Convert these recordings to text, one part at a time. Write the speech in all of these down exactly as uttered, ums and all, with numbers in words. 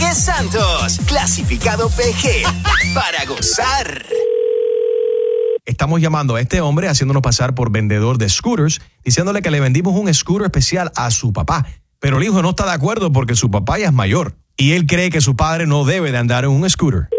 Enrique Santos, clasificado P G, para gozar. Estamos llamando a este hombre haciéndonos pasar por vendedor de scooters, diciéndole que le vendimos un scooter especial a su papá. Pero el hijo no está de acuerdo porque su papá ya es mayor y él cree que su padre no debe de andar en un scooter.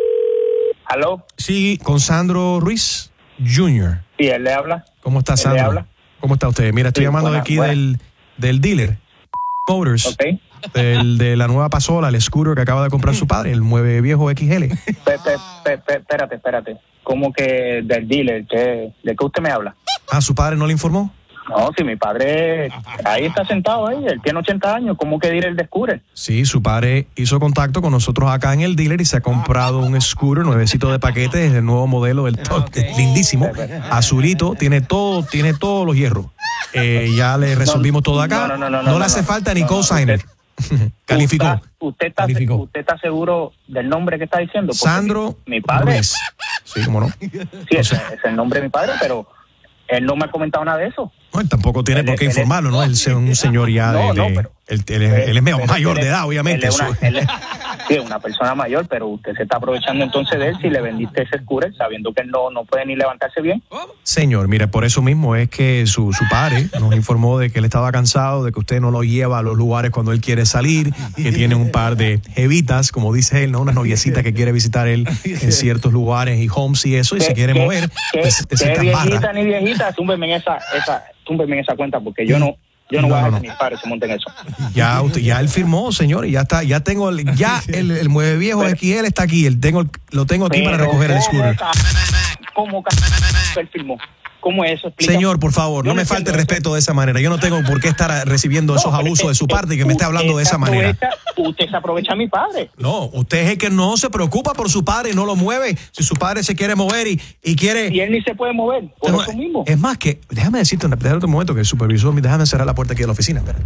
¿Aló? Sí, con Sandro Ruiz junior Sí, él le habla. ¿Cómo está, Él Sandro? le habla. ¿Cómo está usted? Mira, estoy Sí, llamando buena, de aquí buena. del, del dealer Motors, Ok. del, de la nueva pasola, el scooter que acaba de comprar su padre, el Mueve Viejo X L. Pe- pe- pe- pe- espérate, espérate. ¿Cómo que del dealer? ¿Qué, ¿De qué usted me habla? Ah, ¿su padre no le informó? No, si mi padre ahí está sentado ahí, él tiene ochenta años, ¿cómo que dealer de scooter? Sí, su padre hizo contacto con nosotros acá en el dealer y se ha comprado un scooter nuevecito de paquete, es el nuevo modelo del top, es lindísimo, azulito, tiene todo, tiene todos los hierros. Eh, ya le resolvimos todo acá, no, no, no, no, no no, le hace no, falta ni no, no, cosigner. Calificó. ¿Usted, usted, está, Calificó. ¿Usted está seguro del nombre que está diciendo? Porque Sandro Mi, mi padre, Ruiz. Sí, cómo no. sí, ese es el nombre de mi padre, pero él no me ha comentado nada de eso. No, él tampoco tiene Él por es- qué él es- informarlo, ¿no? Él es un señor ya de... No, no, de- pero- él, él es, él es Pero mayor él de es- edad, obviamente. él es una, Eso- él es- sí, una persona mayor, pero usted se está aprovechando entonces de él si le vendiste ese scooter sabiendo que él no, no puede ni levantarse bien. Señor, mire, por eso mismo es que su, su padre nos informó de que él estaba cansado, de que usted no lo lleva a los lugares cuando él quiere salir, que tiene un par de jevitas, como dice él, ¿no? Una noviecita que quiere visitar él en ciertos lugares y homes y eso, y se quiere ¿Qué- mover, qué- pues, qué se te viejita embarra. ni viejita? Túmbeme en esa, esa, túmbeme en esa cuenta porque yo no, yo no, No, voy a dejar no, que no. mis padres se monten en eso. Ya, usted, ya él firmó, señor, y ya está, ya tengo, el, ya el, el Mueve Viejo Pero- X L está aquí, el tengo, el- lo tengo aquí para Pero recoger el ¿cómo scooter. ca- ¿Cómo ca- él firmó? ¿Cómo es eso? Explica. Señor, por favor, Yo no me entiendo falte eso. respeto de esa manera. Yo no tengo por qué estar recibiendo esos No, pero abusos es de su que parte y que me esté hablando de usted esa se manera. aprovecha- Usted se aprovecha a mi padre. No, usted es el que no se preocupa por su padre y no lo mueve. Si su padre se quiere mover y, y quiere... Y él ni se puede mover, por No, eso mismo. Es más que, déjame decirte, un- déjame un momento que el supervisor, déjame cerrar la puerta aquí de la oficina. Espera.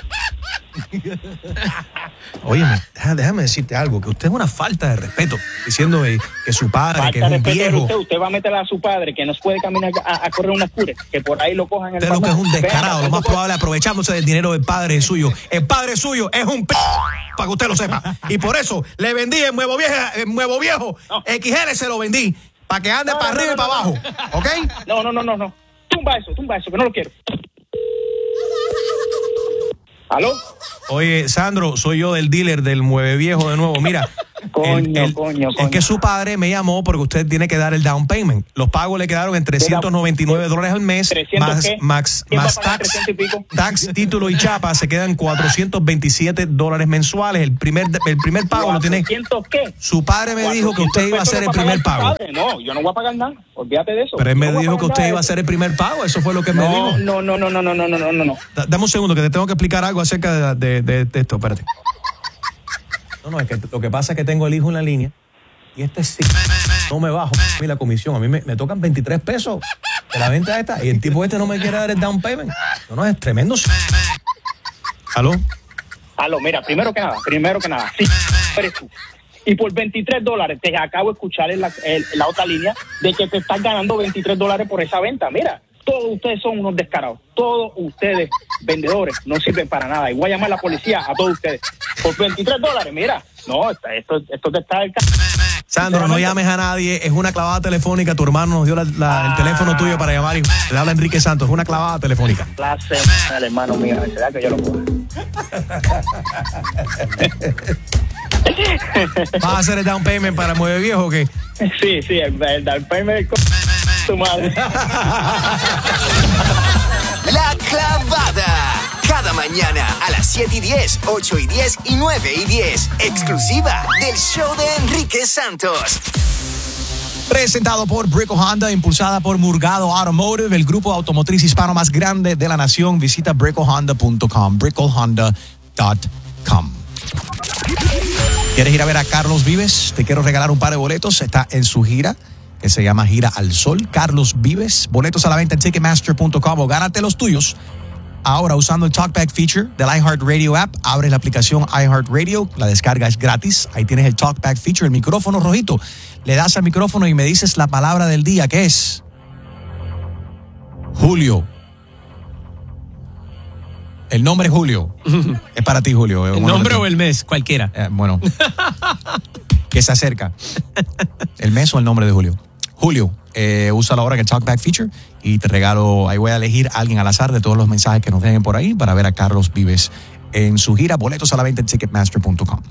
Óyeme, déjame, déjame decirte algo, que usted es una falta de respeto, diciendo eh, que su padre, Falta que es de un respeto de viejo, Usted, usted va a meter a su padre que no puede caminar a, a correr una scooter, que por ahí lo cojan en el usted lo que es un Venga, descarado, lo más eso- probable aprovechándose del dinero del padre suyo. El padre suyo es un p... para que usted lo sepa. Y por eso le vendí el Nuevo Viejo, el Nuevo Viejo, No. X L se lo vendí, para que ande No, para no, arriba no, y para no, abajo, ¿ok? No, no, no, no, no. Tumba eso, tumba eso, que no lo quiero. ¿Aló? Oye, Sandro, soy yo del dealer del Mueve Viejo de nuevo. Mira, Coño, coño, es coño. que su padre me llamó porque usted tiene que dar el down payment. Los pagos le quedaron en trescientos noventa y nueve dólares al mes, ¿trescientos más, qué? más, ¿Quién va más a pagar tax, trescientos y pico? tax, título y chapa, se quedan cuatrocientos veintisiete dólares mensuales. El primer, el primer pago lo tiene... ¿cuatrocientos qué? Su padre me dijo que usted iba a hacer el primer pago. No, yo no voy a pagar nada. Olvídate de eso. Pero él me Yo no voy a dijo que pagar usted nada iba a de hacer el primer pago. Eso fue lo que me No, dijo. no, no, no, no, no, no, no, no, no. Da- Dame un segundo que te tengo que explicar algo acerca de, de, de- de esto. Espérate. No, no, es que lo que pasa es que tengo el hijo en la línea y este sí no me bajo a mí la comisión. A mí me, me tocan veintitrés pesos de la venta esta y el tipo este no me quiere dar el down payment. No, no, es tremendo. ¿Aló? Aló, mira, primero que nada, primero que nada, sí, eres tú. Y por veintitrés dólares, te acabo de escuchar en la, en la otra línea de que te estás ganando veintitrés dólares por esa venta. Mira, todos ustedes son unos descarados. Todos ustedes, vendedores, no sirven para nada. Y voy a llamar a la policía a todos ustedes. Por veintitrés dólares, mira. No, esto, esto, esto te está... El... Sandro, no llames a nadie. Es una clavada telefónica. Tu hermano nos dio la- la- el teléfono tuyo para llamar y le habla Enrique Santos. Es una clavada telefónica. Clase, el hermano mío, ¿será que yo lo puedo? ¿Vas a hacer el down payment para Mueve Viejo o qué? Sí, sí, el, el, el payment con tu madre. La Clavada. Cada mañana a las siete y diez, ocho y diez y nueve y diez. Exclusiva del show de Enrique Santos. Presentado por Brico Honda, impulsada por Murgado Automotive, el grupo automotriz hispano más grande de la nación. Visita brico honda punto com, brico honda punto com. ¿Quieres ir a ver a Carlos Vives? Te quiero regalar un par de boletos. Está en su gira, que se llama Gira al Sol. Carlos Vives, boletos a la venta en ticketmaster punto com o gánate los tuyos. Ahora, usando el Talkback feature del iHeartRadio app, abres la aplicación iHeartRadio, la descarga es gratis. Ahí tienes el Talkback feature, el micrófono rojito. Le das al micrófono y me dices la palabra del día, que es Julio. El nombre es Julio. Es para ti, Julio. ¿El bueno, nombre o el mes? Cualquiera. Eh, bueno. Que se acerca. ¿El mes o el nombre de Julio? Julio, eh, usa ahora en el Talkback Feature y te regalo, ahí voy a elegir a alguien al azar de todos los mensajes que nos dejen por ahí para ver a Carlos Vives en su gira. Boletos a la venta en ticketmaster punto com.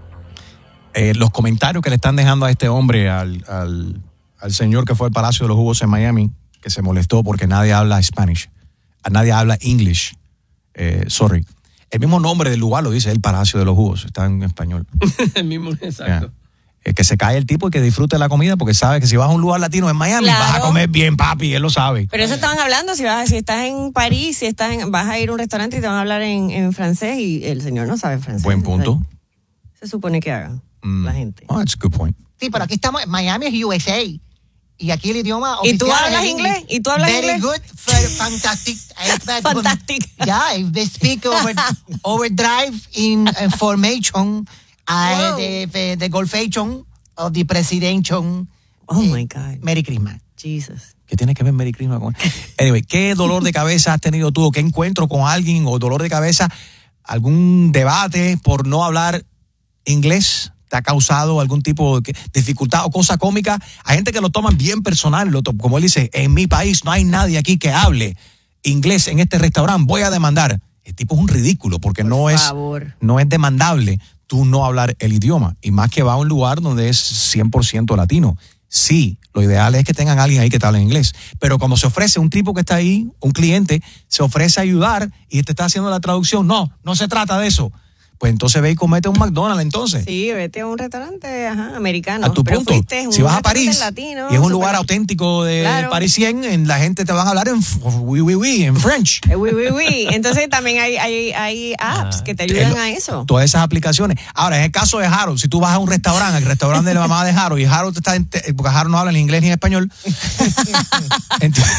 Eh, los comentarios que le están dejando a este hombre, al, al, al señor que fue al Palacio de los Jugos en Miami, que se molestó porque nadie habla Spanish, nadie habla English. Eh, sorry. El mismo nombre del lugar lo dice, el Palacio de los Jugos, está en español. El mismo, exacto. Yeah. Eh, que se cae el tipo y que disfrute la comida porque sabe que si vas a un lugar latino en Miami Claro. vas a comer bien, papi, él lo sabe. Pero eso estaban hablando, si vas, si estás en París, si estás en, vas a ir a un restaurante y te van a hablar en, en francés y el señor no sabe francés. Buen punto. Se supone que haga Mm. la gente. Oh, that's a good point. Sí, pero aquí estamos, Miami es U S A. Y aquí el idioma ¿Y oficial tú hablas es inglés? ¿Y tú hablas very inglés? good, very fantastic. Fantastic. Yeah, they speak over, overdrive in uh, formation, uh, Wow. the, the, the golfation of the presidential. Oh eh, my God. Merry Christmas. Jesus. ¿Qué tiene que ver Merry Christmas con Anyway, ¿qué dolor de cabeza has tenido tú? ¿Qué encuentro con alguien o dolor de cabeza? ¿Algún debate por no hablar inglés? ¿Te ha causado algún tipo de dificultad o cosa cómica? Hay gente que lo toman bien personal, lo to- como él dice, en mi país no hay nadie aquí que hable inglés en este restaurante, voy a demandar. El tipo es un ridículo porque Por no es, favor. no es demandable tú no hablar el idioma, y más que va a un lugar donde es cien por ciento latino. Sí, lo ideal es que tengan a alguien ahí que te hable inglés, pero cuando se ofrece un tipo que está ahí, un cliente, se ofrece a ayudar y te está haciendo la traducción, no, no se trata de eso. Pues entonces ve y comete un McDonald's entonces. Sí, vete a un restaurante ajá, americano. A tu Pero punto, fuiste si un vas a restaurante París latino, y es un super- lugar auténtico de Claro. parisien, en la gente te van a hablar en f- oui, oui, oui, en French. Eh, Oui, oui, oui. Entonces también hay, hay, hay apps que te ayudan El- a eso. Todas esas aplicaciones. Ahora, en el caso de Harold, si tú vas a un restaurante, al restaurante de la mamá de Harold, y Harold te está, ent- porque Harold no habla ni inglés ni español, entonces,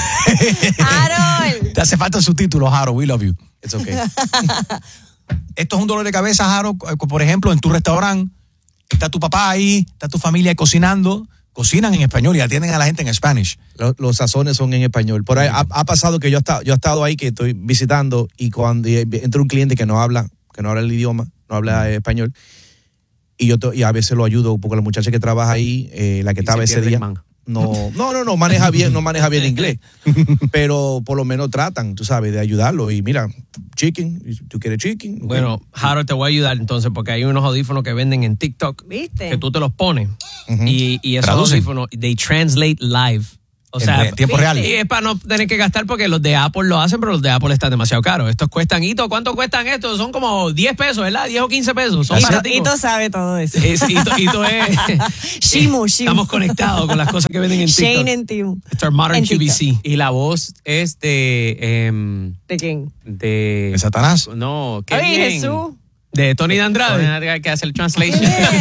Harold. te hace falta subtítulos, Harold, we love you. It's okay. Esto es un dolor de cabeza, Harold, por ejemplo, en tu restaurante, está tu papá ahí, está tu familia ahí cocinando, cocinan en español y atienden a la gente en Spanish. Los, los sazones son en español. Por ahí ha, ha pasado que yo he, estado, yo he estado ahí, que estoy visitando, y cuando y entra un cliente que no habla, que no habla el idioma, no habla español, y yo to- y a veces lo ayudo, porque la muchacha que trabaja ahí, eh, la que Y estaba se ese pierde el día, man. no, no, no, no maneja bien, no maneja bien inglés, pero por lo menos tratan, tú sabes, de ayudarlo. Y mira, chicken, tú quieres chicken. Okay. Bueno, Harold, te voy a ayudar entonces, porque hay unos audífonos que venden en TikTok ¿Viste? que tú te los pones y, y esos Traducen. audífonos, they translate live. O En sea, de- tiempo ¿viste? real. y es para no tener que gastar, porque los de Apple lo hacen, pero los de Apple están demasiado caros. Estos cuestan, Hito, ¿cuánto cuestan estos? Son como diez pesos, ¿verdad? diez o quince pesos. Son Hito, baraticos. Hito sabe todo eso. Es- Hito, Hito es... Shimu, Shimu. Estamos conectados con las cosas que venden en TikTok. Shane and Tim. It's our modern En Q V C. Y la voz es de... em, ¿De quién? de... ¿De Satanás? No, qué Ay, bien. Jesús. De Tony de Andrade. Tony Andrade que hace el translation.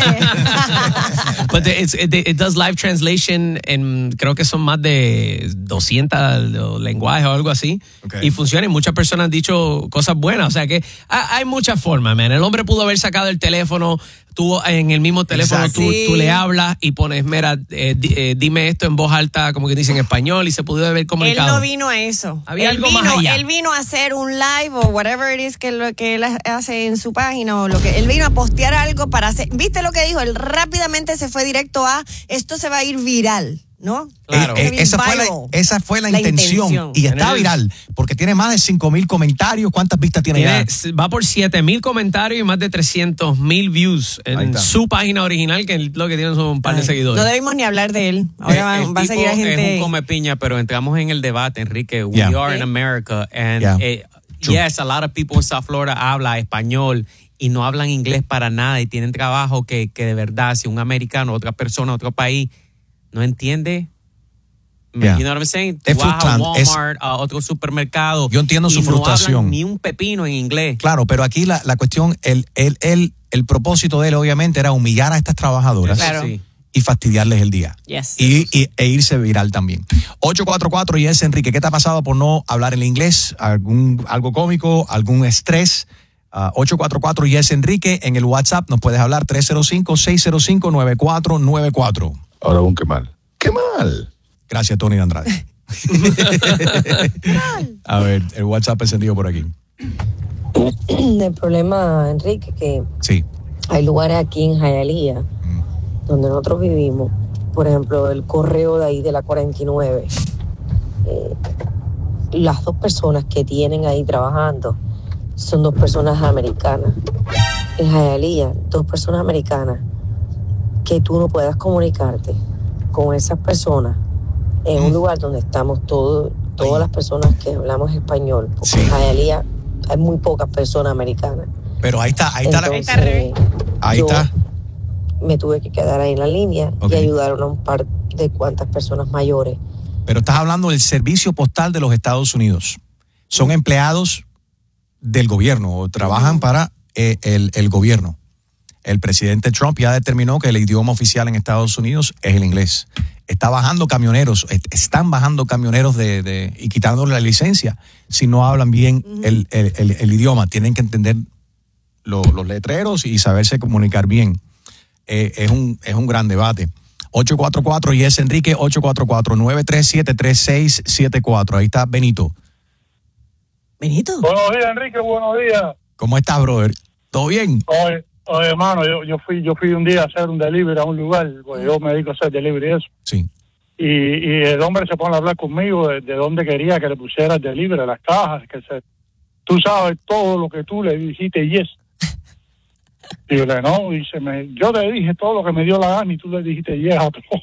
But it's, it, it does live translation en, creo que son más de doscientos lenguajes o algo así. Okay. Y funciona, y muchas personas han dicho cosas buenas. O sea que ha- hay muchas formas, man. El hombre pudo haber sacado el teléfono, tú en el mismo teléfono Exacto. tú, Sí. tú le hablas y pones, mira, eh, di- eh, dime esto en voz alta, como que dice en español, y se pudo haber Él comunicado. no vino a eso. Había él algo vino, más allá. Él vino a hacer un live o whatever it is que lo que él hace en su página o lo que él vino a postear algo para hacer. ¿Viste lo que dijo? Él rápidamente se fue directo a esto se va a ir viral, ¿no? Claro. Eh, eh, esa, fue la, Viral. esa fue la, La intención. intención. Y está En el- viral porque tiene más de cinco mil comentarios. ¿Cuántas vistas tiene, Tiene- ya? va por siete mil comentarios y más de trescientos mil views Ahí en está. su página original, que lo que tiene son un par de Ay, seguidores. No debimos ni hablar de él. Ahora Eh, va, el va a tipo seguir a es gente. un come piña, pero entramos en el debate, Enrique. We Yeah. are in America. And Yeah. eh, True. yes, a lot of people in South Florida habla español y no hablan inglés para nada y tienen trabajo que, que de verdad, si un americano, otra persona, otro país no entiende. Yeah. You know what I'm saying? Es Tú vas a frustrante, es- Walmart, a otro supermercado. Yo entiendo su y no frustración. hablan ni un pepino en inglés. Claro, pero aquí la, la cuestión, el, el, el, el propósito de él obviamente era humillar a estas trabajadoras Claro. Sí. y fastidiarles el día. Yes. Y, y- e irse viral también. ocho cuatro cuatro y es Enrique. ¿Qué te ha pasado por no hablar el inglés? ¿Algún, algo cómico? ¿Algún estrés? Uh, ocho cuatro cuatro y es Enrique. En el WhatsApp nos puedes hablar tres cero cinco, seis cero cinco, nueve cuatro nueve cuatro. Ahora un qué mal. ¡Qué mal! Gracias, Tony de Andrade. A ver, el WhatsApp encendido por aquí. El problema, Enrique, que Sí. hay lugares aquí en Hialeah, Mm. donde nosotros vivimos, por ejemplo, el correo de ahí de la cuarenta y nueve, eh, las dos personas que tienen ahí trabajando son dos personas americanas. En Hialeah, dos personas americanas, que tú no puedas comunicarte con esas personas en un lugar donde estamos todos, todas las personas que hablamos español, porque Sí. en Hialeah hay muy pocas personas americanas. Pero ahí está, ahí está. la- Entonces, ahí yo está. me tuve que quedar ahí en la línea Ok. y ayudaron a un par de cuantas personas mayores. Pero estás hablando del servicio postal de los Estados Unidos. Son empleados del gobierno o trabajan para eh, el, el gobierno. El presidente Trump ya determinó que el idioma oficial en Estados Unidos es el inglés. Está bajando camioneros, est- están bajando camioneros de, de, y quitándole la licencia si no hablan bien el, el- el- el idioma. Tienen que entender lo- los letreros y saberse comunicar bien. Eh, es, un, es un gran debate. ocho cuatro cuatro y es Enrique ocho cuatro cuatro, nueve tres siete, tres seis siete cuatro. Ahí está Benito. Benito. Buenos días, Enrique, buenos días. ¿Cómo estás, brother? ¿Todo bien? Oye, oye hermano, yo, yo fui yo fui un día a hacer un delivery a un lugar, pues yo me dedico a hacer delivery y eso. Sí. Y, y el hombre se pone a hablar conmigo de, de dónde quería que le pusiera el delivery, las cajas, que se... Tú sabes todo lo que tú le dijiste, yes. Y yo le no, dice, me, yo le dije todo lo que me dio la gana y tú le dijiste yes a todo.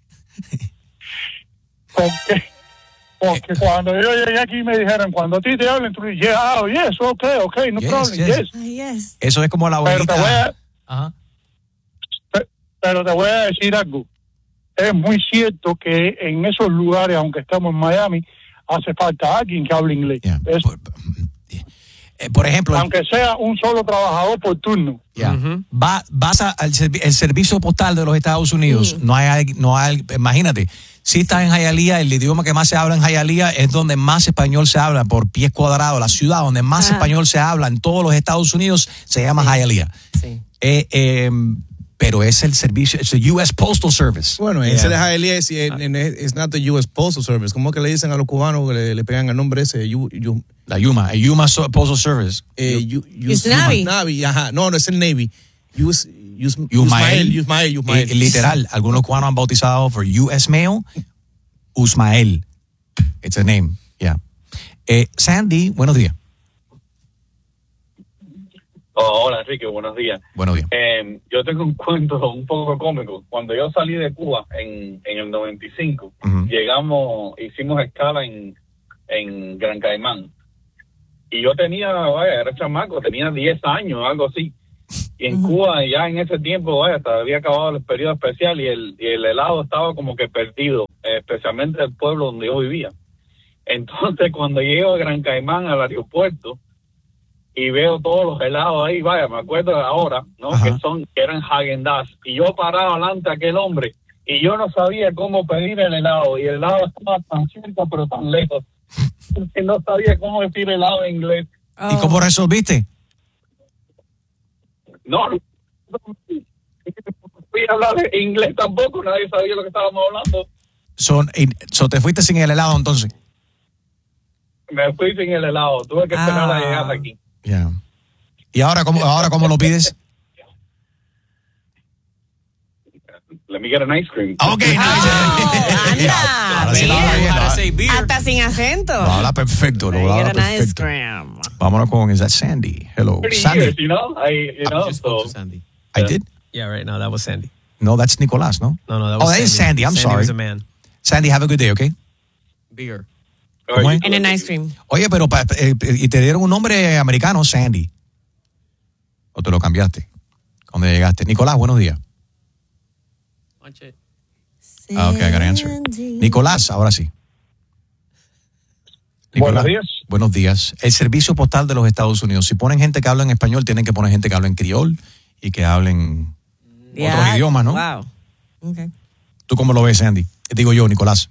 ¿Por qué? Porque cuando yo llegué aquí me dijeron, cuando a ti te hablen, tú dices, yeah, oh, yes, ok, ok, no Yes, problem, yes. yes. Ay, yes. Eso es como la Pero te voy abuelita. a, Ajá. pe- pero te voy a decir algo. Es muy cierto que en esos lugares, aunque estamos en Miami, hace falta alguien que hable inglés. Yeah. Es- Por, eh, por ejemplo, aunque sea un solo trabajador por turno. ya, Ujú. va, vas a- al servi- el servicio postal de los Estados Unidos. No hay, no hay, imagínate, si estás en Hialeah, el idioma que más se habla en Hialeah es donde más español se habla por pies cuadrados. La ciudad donde más Ajá. español se habla en todos los Estados Unidos se llama Hialeah. Sí. Eh, eh, pero es el servicio, es el U S Postal Service. Bueno, Yeah. ese de Hialeah es, en- en- es not the U S Postal Service. ¿Cómo que le dicen a los cubanos que le, le pegan el nombre ese? You, you, La Yuma, el Yuma So- Postal Service. eh, you, you- It's Navy. Navy, ajá. No, no es el Navy. Yus, Yus, Yusmael. Yusmael, Yusmael, Yusmael. Eh, literal, algunos cubanos han bautizado por U S Mail, Usmael. It's a name, yeah. Eh, Sandy, buenos días. Oh, hola Enrique, buenos días. Buenos días. Eh, yo tengo un cuento un poco cómico. Cuando yo salí de Cuba en, en el noventa y cinco, Ujú. llegamos, hicimos escala en, en Gran Caimán. Y yo tenía, vaya, era chamaco, tenía diez años, algo así. Y en Cuba, ya en ese tiempo, vaya, hasta había acabado el periodo especial y el, y el helado estaba como que perdido, eh, especialmente el pueblo donde yo vivía. Entonces, cuando llego a Gran Caimán, al aeropuerto, y veo todos los helados ahí, vaya, me acuerdo ahora, ¿no? Ajá. Que son, que eran Häagen-Dazs. Y yo parado delante de aquel hombre, y yo no sabía cómo pedir el helado, y el helado estaba tan cerca, pero tan lejos. Que no sabía cómo decir helado en inglés. ¿Y cómo resolviste? No, no fui a hablar de inglés tampoco, nadie sabía lo que estábamos hablando. Son, y- so te fuiste sin el helado entonces. Me fui sin el helado, tuve que esperar Ah. a llegar aquí. Ya. ¿Y ahora cómo, ahora cómo lo pides? Let me get an ice cream. Ok, Oh, anda. Ahora sí lo habla bien. Para Lo- say beer. Hasta sin acento. Lo habla perfecto, lo Get habla an ice perfecto. cream. Vámonos con, is that Sandy? Hello. Pretty Sandy. years, you know? I, you know, I just spoke so, to Sandy. I did? Yeah, right. No, that was Sandy. No, that's Nicolás, ¿no? No, no, that Oh, was that is Sandy. I'm Sandy sorry. was a man. Sandy, have a good day, okay? Beer. ¿Cómo es? En an ice cream. Oye, pero pa- eh, y te dieron un nombre americano, Sandy. ¿O te lo cambiaste cuando llegaste? Nicolás, buenos días. Ah, ok, I got an answer. Nicolás, ahora sí. Buenos días. Buenos días. El servicio postal de los Estados Unidos. Si ponen gente que habla en español, tienen que poner gente que habla en criol y que hablen Yeah. otros idiomas, ¿no? Wow. Okay. ¿Tú cómo lo ves, Sandy? Digo yo, Nicolás.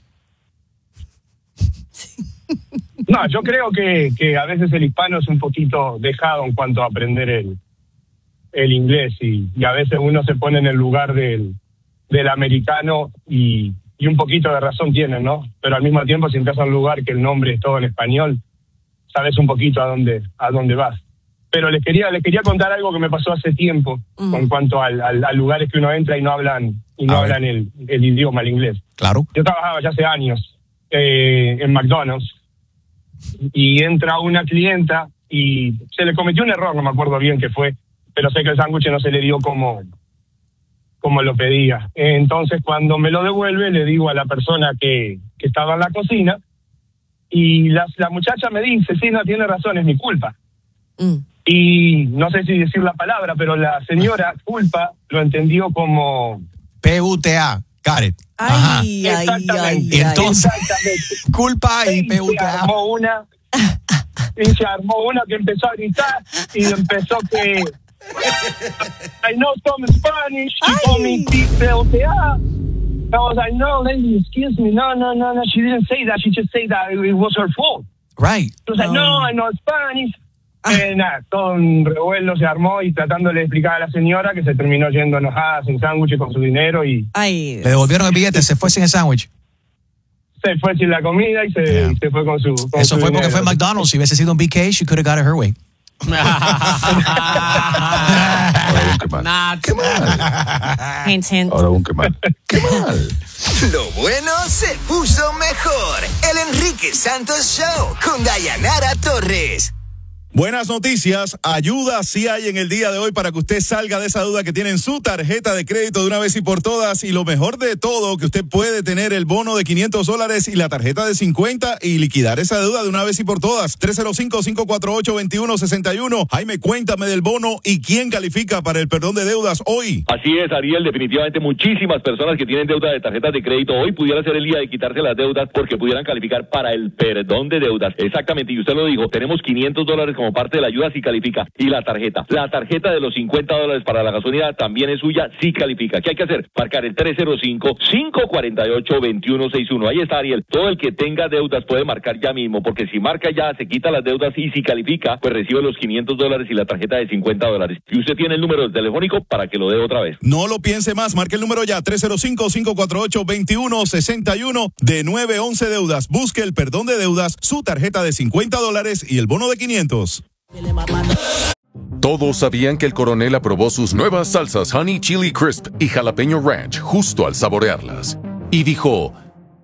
No, yo creo que, que a veces el hispano es un poquito dejado en cuanto a aprender el, el inglés y, y a veces uno se pone en el lugar del, del americano y, y un poquito de razón tiene, ¿no? Pero al mismo tiempo si entras a un lugar que el nombre es todo en español, sabes un poquito a dónde, a dónde vas. pero les quería les quería contar algo que me pasó hace tiempo mm. en cuanto al, al, a lugares que uno entra y no hablan y no a hablan el, el idioma, el inglés. Claro. Yo trabajaba ya hace años eh, en McDonald's y entra una clienta y se le cometió un error, no me acuerdo bien qué fue, pero sé que el sándwich no se le dio como, como lo pedía. Entonces, cuando me lo devuelve, le digo a la persona que, que estaba en la cocina y la, la muchacha me dice, sí, no, tiene razón, es mi culpa. Mm. Y no sé si decir la palabra, pero la señora culpa lo entendió como... P U T A, got it. Ajá. Ay, exactamente. Ay, ay, entonces, exactamente. culpa y P U T A. Se armó una, y se armó una que empezó a gritar y empezó que... I know some Spanish, she told me P U T A. I was like, no, lady, excuse me, no, no, no, no, she didn't say that, she just said that it was her fault. Right. She was like, no, I know Spanish. Eh, nada, todo un revuelo se armó y tratándole de explicar a la señora que se terminó yendo enojada sin sándwich con su dinero y... Ay, le devolvieron el billete, se fue sin el sándwich. Se fue sin la comida y se, yeah. y se fue con su con Eso su fue dinero. porque fue McDonald's. Si hubiese sido un B K, she could have got it her way. Ahora, ¿qué mal? Hint, hint. Ahora, un qué mal. ¿Qué mal? Lo bueno se puso mejor. El Enrique Santos Show con Dayanara Torres. Buenas noticias, ayuda sí hay en el día de hoy para que usted salga de esa duda que tiene en su tarjeta de crédito de una vez y por todas, y lo mejor de todo, que usted puede tener el bono de quinientos dólares y la tarjeta de cincuenta y liquidar esa deuda de una vez y por todas. tres cero cinco, cinco cuatro ocho, dos uno seis uno. Jaime, cuéntame del bono y quién califica para el perdón de deudas hoy. Así es, Ariel, definitivamente muchísimas personas que tienen deuda de tarjetas de crédito hoy pudiera ser el día de quitarse las deudas porque pudieran calificar para el perdón de deudas. Exactamente, y usted lo dijo, tenemos quinientos dólares como parte de la ayuda si califica, y la tarjeta, la tarjeta de los cincuenta dólares para la gasolina también es suya si califica. ¿Qué hay que hacer? Marcar el tres cero cinco, cinco cuatro ocho, dos uno seis uno. Ahí está, Ariel, todo el que tenga deudas puede marcar ya mismo, porque si marca ya, se quita las deudas y si califica, pues recibe los quinientos dólares y la tarjeta de cincuenta dólares. Y usted tiene el número telefónico para que lo dé otra vez. No lo piense más, marque el número ya, tres cero cinco, cinco cuatro ocho, dos uno seis uno, de nueve a once deudas. Busque el perdón de deudas, su tarjeta de cincuenta dólares y el bono de quinientos. Todos sabían que el coronel aprobó sus nuevas salsas Honey Chili Crisp y Jalapeño Ranch justo al saborearlas. Y dijo,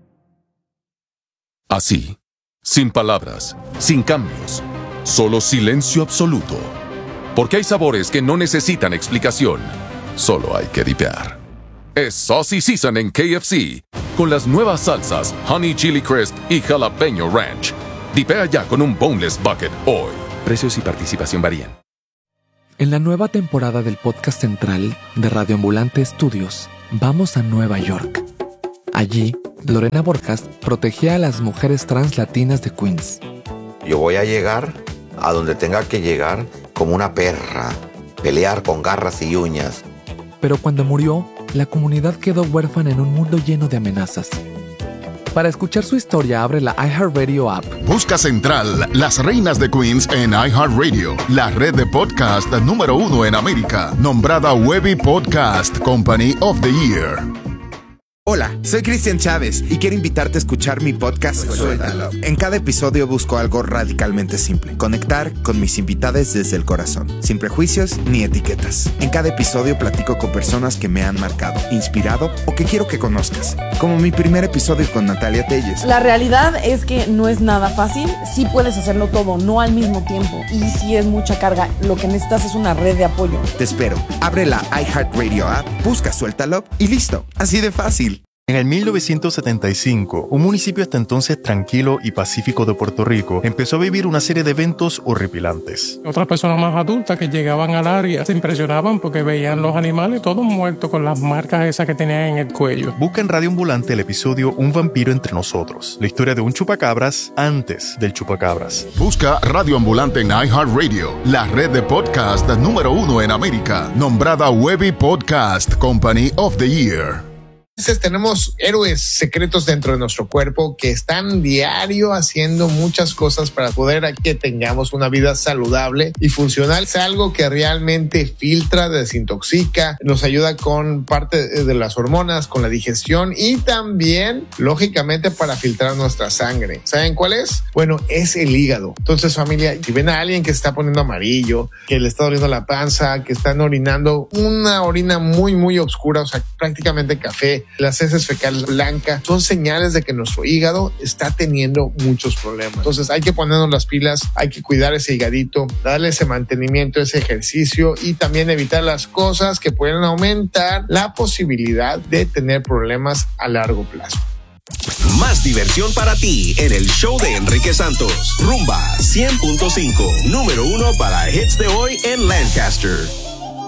así, sin palabras, sin cambios, solo silencio absoluto. Porque hay sabores que no necesitan explicación, solo hay que dipear. Es Saucy Season en K F C, con las nuevas salsas Honey Chili Crisp y Jalapeño Ranch. Dipea ya con un Boneless Bucket hoy. Precios y participación varían. En la nueva temporada del podcast central de Radio Ambulante Estudios, vamos a Nueva York. Allí, Lorena Borjas protegía a las mujeres trans latinas de Queens. Yo voy a llegar a donde tenga que llegar como una perra, pelear con garras y uñas. Pero cuando murió, la comunidad quedó huérfana en un mundo lleno de amenazas. Para escuchar su historia, abre la iHeartRadio app. Busca Central, las reinas de Queens en iHeartRadio, la red de podcast número uno en América, nombrada Webby Podcast Company of the Year. Hola, soy Cristian Chávez y quiero invitarte a escuchar mi podcast Suéltalo. En cada episodio busco algo radicalmente simple: conectar con mis invitados desde el corazón, sin prejuicios ni etiquetas. En cada episodio platico con personas que me han marcado, inspirado o que quiero que conozcas, como mi primer episodio con Natalia Telles. La realidad es que no es nada fácil, sí puedes hacerlo todo, no al mismo tiempo, y sí es mucha carga, lo que necesitas es una red de apoyo. Te espero, abre la iHeartRadio app, busca Suéltalo y listo, así de fácil. En el mil novecientos setenta y cinco, un municipio hasta entonces tranquilo y pacífico de Puerto Rico empezó a vivir una serie de eventos horripilantes. Otras personas más adultas que llegaban al área se impresionaban porque veían los animales todos muertos con las marcas esas que tenían en el cuello. Busca en Radio Ambulante el episodio Un vampiro entre nosotros, la historia de un chupacabras antes del chupacabras. Busca Radio Ambulante en iHeartRadio, la red de podcast número uno en América, nombrada Webby Podcast Company of the Year. Entonces tenemos héroes secretos dentro de nuestro cuerpo que están diario haciendo muchas cosas para poder que tengamos una vida saludable y funcional. Es algo que realmente filtra, desintoxica, nos ayuda con parte de las hormonas, con la digestión y también, lógicamente, para filtrar nuestra sangre. ¿Saben cuál es? Bueno, es el hígado. Entonces, familia, si ven a alguien que está poniendo amarillo, que le está doliendo la panza, que están orinando una orina muy, muy oscura, o sea, prácticamente café, las heces fecales blancas, son señales de que nuestro hígado está teniendo muchos problemas. Entonces hay que ponernos las pilas, hay que cuidar ese higadito, darle ese mantenimiento, ese ejercicio y también evitar las cosas que pueden aumentar la posibilidad de tener problemas a largo plazo. Más diversión para ti en el show de Enrique Santos. Rumba cien punto cinco, número uno para hits de hoy en Lancaster.